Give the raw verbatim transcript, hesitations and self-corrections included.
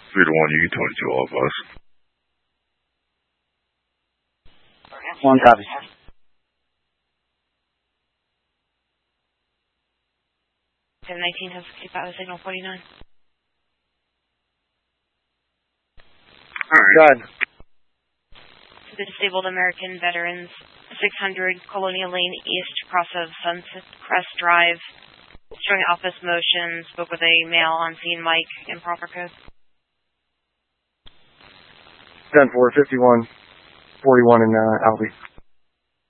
three to one, you can twenty-two all of us. One copy. seven nineteen has sixty-five with signal forty-nine. Alright. Go ahead. To the disabled American veterans, six hundred Colonial Lane East, cross of Sunset Crest Drive, showing office motion, spoke with a male on scene, Mike, improper code. ten four, fifty-one, forty-one in uh, Albee.